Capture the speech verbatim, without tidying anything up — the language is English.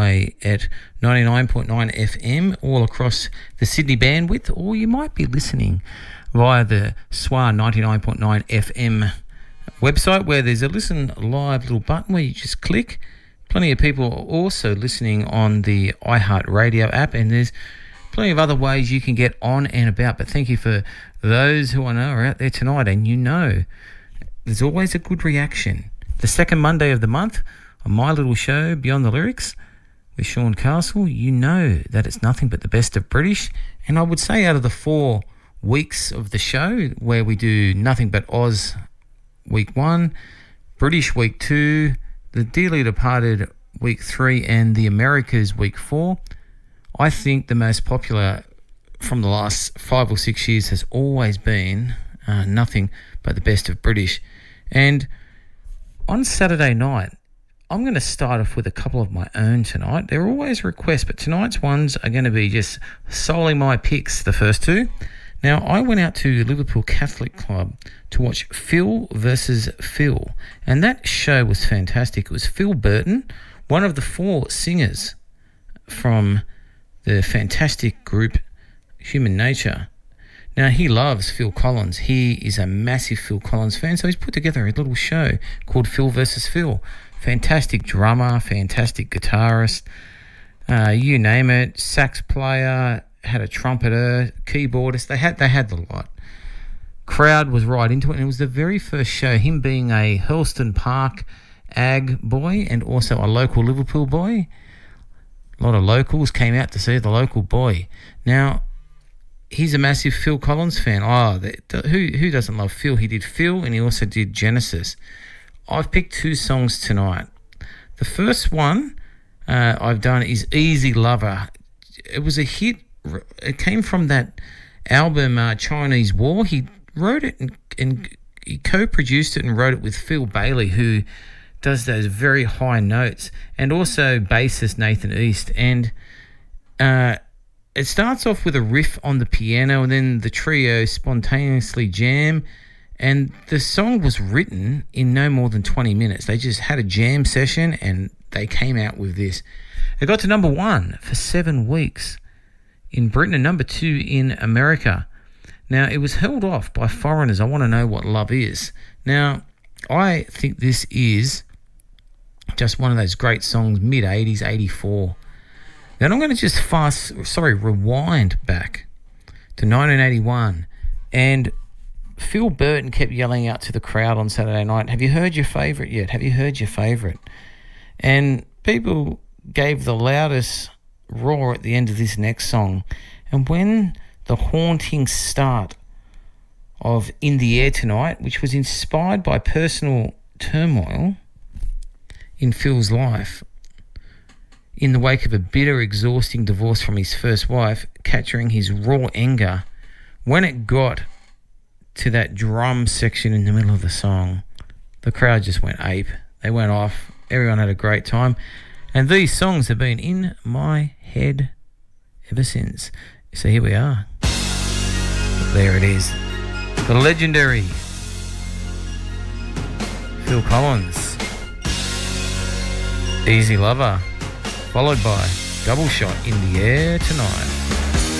way at ninety-nine point nine F M all across the Sydney bandwidth, or you might be listening via the S W A ninety-nine point nine F M website, where there's a listen live little button where you just click. Plenty of people are also listening on the iHeartRadio app, and there's plenty of other ways you can get on and about. But thank you for those who I know are out there tonight, and you know there's always a good reaction. The second Monday of the month on my little show, Beyond the Lyrics, with Sean Castle, you know that it's nothing but the best of British. And I would say out of the four weeks of the show, where we do nothing but Oz week one, British week two, the Dearly Departed week three, and the Americas week four, I think the most popular from the last five or six years has always been uh, nothing but the best of British. And on Saturday night, I'm going to start off with a couple of my own tonight. They're always requests, but tonight's ones are going to be just solely my picks, the first two. Now, I went out to Liverpool Catholic Club to watch Phil versus Phil, and that show was fantastic. It was Phil Burton, one of the four singers from the fantastic group Human Nature. Now, he loves Phil Collins. He is a massive Phil Collins fan, so he's put together a little show called Phil versus Phil. Fantastic drummer, fantastic guitarist, uh, you name it, sax player, had a trumpeter, keyboardist. They had they had the lot. Crowd was right into it, and it was the very first show, him being a Hurlston Park ag boy and also a local Liverpool boy. A lot of locals came out to see the local boy. Now, he's a massive Phil Collins fan. Oh, the, who who doesn't love Phil? He did Phil, and he also did Genesis. I've picked two songs tonight. The first one uh, I've done is Easy Lover. It was a hit. It came from that album uh, Chinese War. He wrote it and, and he co-produced it and wrote it with Phil Bailey, who does those very high notes, and also bassist Nathan East. And uh, it starts off with a riff on the piano, and then the trio spontaneously jam. And the song was written in no more than twenty minutes. They just had a jam session and they came out with this. It got to number one for seven weeks in Britain and number two in America. Now, it was held off by Foreigners. I Want to Know What Love Is. Now, I think this is just one of those great songs, mid-eighties, eighty-four. Then I'm going to just fast, sorry, rewind back to nineteen eighty-one. And Phil Burton kept yelling out to the crowd on Saturday night, have you heard your favourite yet? Have you heard your favourite? And people gave the loudest roar at the end of this next song. And when the haunting start of In the Air Tonight, which was inspired by personal turmoil in Phil's life, in the wake of a bitter, exhausting divorce from his first wife, capturing his raw anger, when it got to that drum section in the middle of the song, the crowd just went ape. They went off. Everyone had a great time. And these songs have been in my head ever since. So here we are. There it is. The legendary Phil Collins. Easy Lover. Followed by Double Shot, In the Air Tonight.